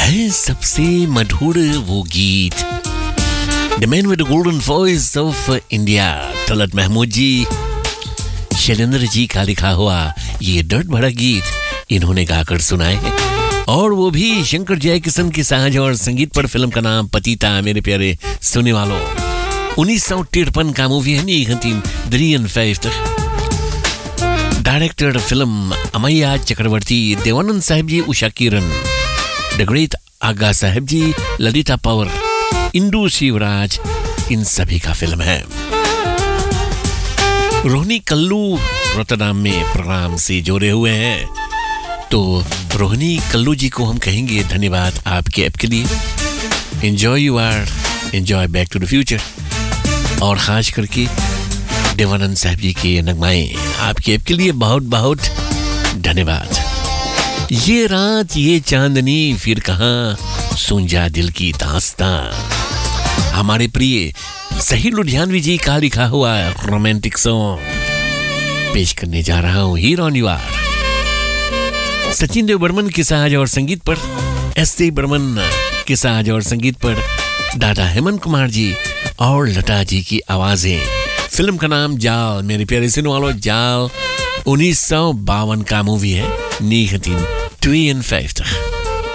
है सबसे मधुर वो गीत, द मैन विद द golden voice of India, Talat Mahmood जी, शैलेंद्र जी का लिखा हुआ ये दर्द भरा गीत इन्होंने गाकर सुनाए हैं। और वो भी शंकर जयकिशन की साहज और संगीत पर। फिल्म का नाम पतिता। मेरे प्यारे सुनने वालों, 1953 का मूवी है, 1953. डायरेक्टर फिल्म अमैया चक्रवर्ती, देवानंद साहब जी, उषा किरण, द ग्रेट आगा साहब जी, ललिता पवर, इंदु शिवराज, इन सभी का फिल्म है। रोहिणी कल्लू रोटरडाम में प्रोग्राम से जुड़े हुए हैं, तो रोहिणी कल्लू जी को हम कहेंगे धन्यवाद आपके ऐप के लिए। एंजॉय बैक टू द फ्यूचर, और खास करके देवानंद साहब जी के नगमाए आपके ऐप के लिए बहुत बहुत धन्यवाद। ये रात ये चांदनी फिर कहाँ, सुन जा दिल की दास्तां, हमारे प्रिय सही लुधियानवी जी का लिखा हुआ रोमांटिक सॉन्ग पेश करने जा रहा हूँ हीर ऑन यू आर। सचिन देव बर्मन के साज और संगीत पर, एस.टी. बर्मन के साज और संगीत पर दादा हेमंत कुमार जी और लता जी की आवाजें। फिल्म का नाम जाल। मेरे प्यारे सुनने वालों, जाल 1952 का मूवी है, 1952.